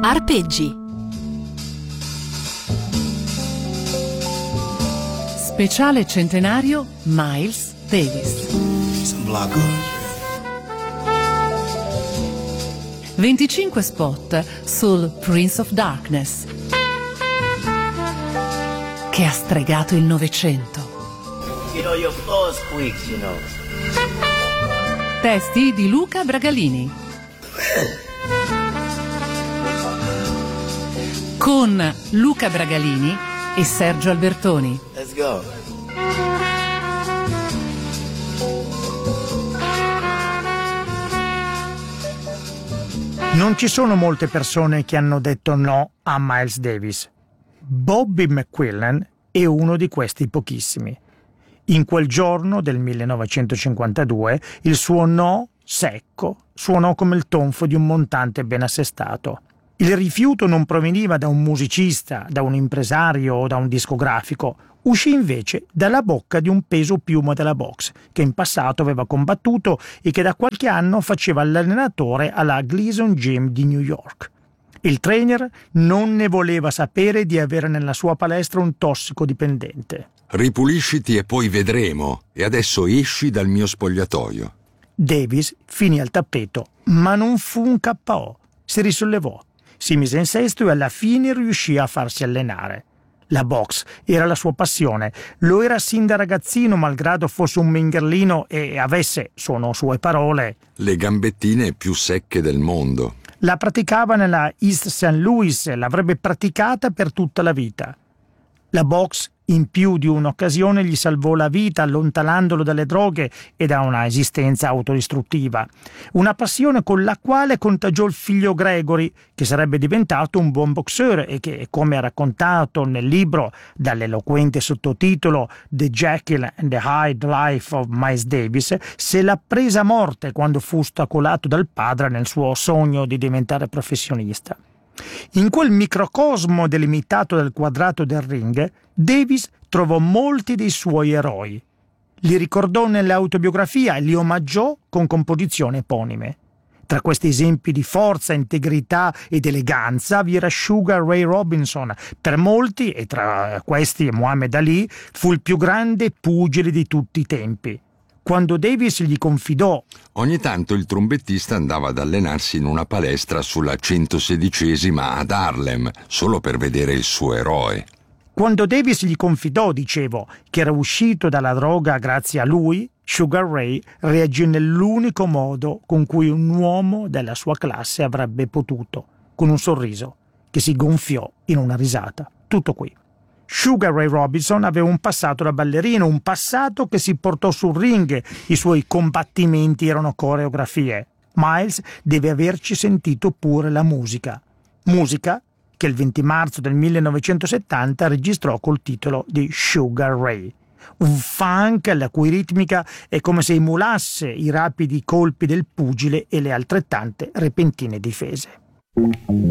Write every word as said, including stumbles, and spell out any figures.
Arpeggi. Speciale centenario Miles Davis. Some block off. venticinque spot sul Prince of Darkness, che ha stregato il Novecento. You know, your floor squeaks, you know. Testi di Luca Bragalini. Con Luca Bragalini e Sergio Albertoni. Let's go. Non ci sono molte persone che hanno detto no a Miles Davis. Bobby McQuillan è uno di questi pochissimi. In quel giorno del millenovecentocinquantadue il suo no secco suonò come il tonfo di un montante ben assestato. Il rifiuto non proveniva da un musicista, da un impresario o da un discografico, uscì invece dalla bocca di un peso piuma della box, che in passato aveva combattuto e che da qualche anno faceva l'allenatore alla Gleason Gym di New York. Il trainer non ne voleva sapere di avere nella sua palestra un tossicodipendente. Ripulisciti e poi vedremo, e adesso esci dal mio spogliatoio. Davis finì al tappeto, ma non fu un K O. Si risollevò, si mise in sesto e alla fine riuscì a farsi allenare. La box era la sua passione, lo era sin da ragazzino malgrado fosse un mingherlino e avesse, sono sue parole, le gambettine più secche del mondo. La praticava nella East Saint Louis e l'avrebbe praticata per tutta la vita. La box in più di un'occasione gli salvò la vita allontanandolo dalle droghe e da una esistenza autodistruttiva. Una passione con la quale contagiò il figlio Gregory, che sarebbe diventato un buon boxeur e che, come ha raccontato nel libro dall'eloquente sottotitolo The Jekyll and the Hyde Life of Miles Davis, se l'ha presa a morte quando fu ostacolato dal padre nel suo sogno di diventare professionista. In quel microcosmo delimitato dal quadrato del ring, Davis trovò molti dei suoi eroi. Li ricordò nelle autobiografie e li omaggiò con composizioni eponime. Tra questi esempi di forza, integrità ed eleganza vi era Sugar Ray Robinson. Per molti, e tra questi Muhammad Ali, fu il più grande pugile di tutti i tempi. Quando Davis gli confidò: ogni tanto il trombettista andava ad allenarsi in una palestra sulla centosedicesima ad Harlem, solo per vedere il suo eroe. Quando Davis gli confidò, dicevo, che era uscito dalla droga grazie a lui, Sugar Ray reagì nell'unico modo con cui un uomo della sua classe avrebbe potuto, con un sorriso che si gonfiò in una risata. Tutto qui. Sugar Ray Robinson aveva un passato da ballerino, un passato che si portò sul ring, i suoi combattimenti erano coreografie. Miles deve averci sentito pure la musica. Musica che il venti marzo del millenovecentosettanta registrò col titolo di Sugar Ray. Un funk la cui ritmica è come se emulasse i rapidi colpi del pugile e le altrettante repentine difese.